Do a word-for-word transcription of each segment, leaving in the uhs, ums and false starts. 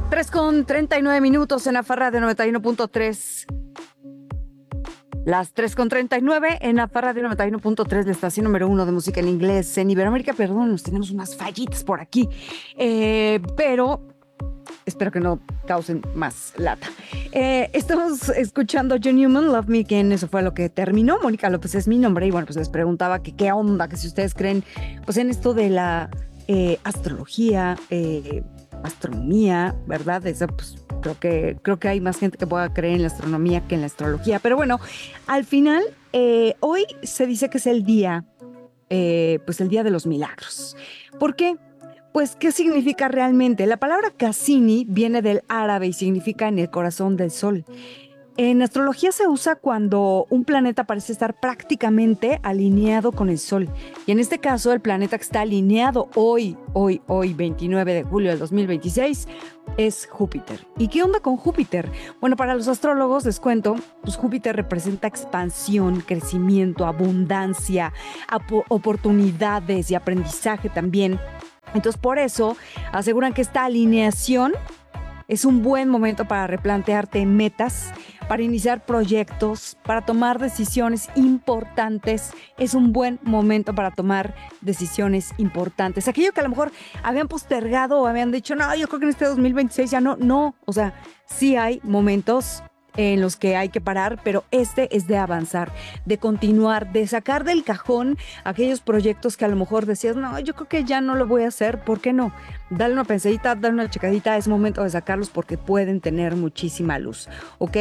tres con treinta y nueve minutos en Afa Radio noventa y uno punto tres. Las tres con treinta y nueve en Afa Radio noventa y uno punto tres, la estación número uno de música en inglés en Iberoamérica. Perdón, nos tenemos unas fallitas por aquí, eh, pero espero que no causen más lata. Eh, estamos escuchando John Newman, Love Me Again. Eso fue lo que terminó. Mónica López es mi nombre y bueno, pues les preguntaba que qué onda, que si ustedes creen pues en esto de la eh, astrología, eh, astronomía, ¿verdad? Eso, pues, creo que, creo que hay más gente que pueda creer en la astronomía que en la astrología. Pero bueno, al final, eh, hoy se dice que es el día, eh, pues el día de los milagros. ¿Por qué? Pues, ¿qué significa realmente? La palabra Cassini viene del árabe y significa en el corazón del sol. En astrología se usa cuando un planeta parece estar prácticamente alineado con el Sol. Y en este caso, el planeta que está alineado hoy, hoy, hoy, veintinueve de julio del dos mil veintiséis, es Júpiter. ¿Y qué onda con Júpiter? Bueno, para los astrólogos, les cuento, pues Júpiter representa expansión, crecimiento, abundancia, oportunidades y aprendizaje también. Entonces, por eso, aseguran que esta alineación es un buen momento para replantearte metas, para iniciar proyectos, para tomar decisiones importantes. Es un buen momento para tomar decisiones importantes. Aquello que a lo mejor habían postergado o habían dicho, no, yo creo que en este dos mil veintiséis ya no. No, o sea, sí hay momentos en los que hay que parar, pero este es de avanzar, de continuar, de sacar del cajón aquellos proyectos que a lo mejor decías, no, yo creo que ya no lo voy a hacer, ¿por qué no? Dale una pensadita, dale una checadita, es momento de sacarlos porque pueden tener muchísima luz, ¿ok?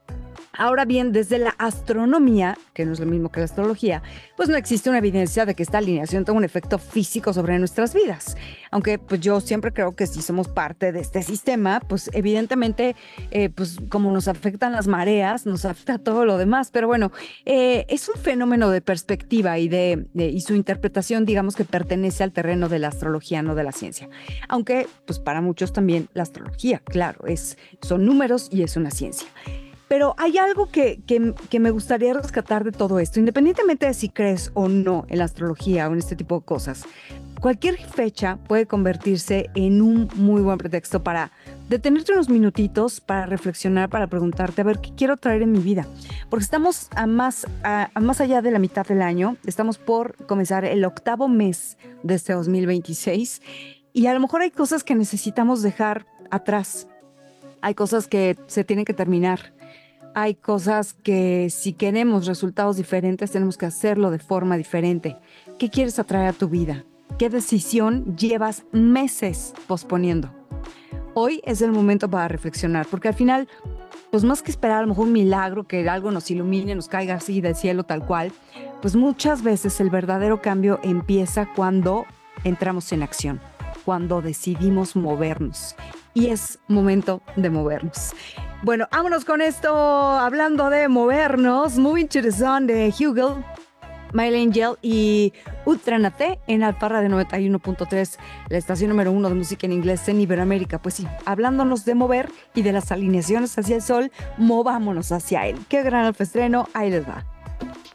Ahora bien, desde la astronomía, que no es lo mismo que la astrología, pues no existe una evidencia de que esta alineación tenga un efecto físico sobre nuestras vidas. Aunque pues yo siempre creo que si somos parte de este sistema, pues evidentemente, eh, pues como nos afectan las mareas, nos afecta todo lo demás. Pero bueno, eh, es un fenómeno de perspectiva y, de, de, y su interpretación, digamos que pertenece al terreno de la astrología, no de la ciencia. Aunque pues para muchos también la astrología, claro, es, son números y es una ciencia. Pero hay algo que, que, que me gustaría rescatar de todo esto, independientemente de si crees o no en la astrología o en este tipo de cosas. Cualquier fecha puede convertirse en un muy buen pretexto para detenerte unos minutitos, para reflexionar, para preguntarte, a ver, ¿qué quiero traer en mi vida? Porque estamos a más, a, a más allá de la mitad del año, estamos por comenzar el octavo mes de este dos mil veintiséis y a lo mejor hay cosas que necesitamos dejar atrás, hay cosas que se tienen que terminar. Hay cosas que si queremos resultados diferentes tenemos que hacerlo de forma diferente. ¿Qué quieres atraer a tu vida? ¿Qué decisión llevas meses posponiendo? Hoy es el momento para reflexionar, porque al final, pues más que esperar a lo mejor un milagro, que algo nos ilumine, nos caiga así del cielo tal cual, pues muchas veces el verdadero cambio empieza cuando entramos en acción, cuando decidimos movernos. Y es momento de movernos. Bueno, vámonos con esto, hablando de movernos. Moving to the Sun de Hugel, My Angel y Ultranate en Afa Radio noventa y uno punto tres, la estación número uno de música en inglés en Iberoamérica. Pues sí, hablándonos de mover y de las alineaciones hacia el sol, movámonos hacia él. Qué gran alfestreno, ahí les va.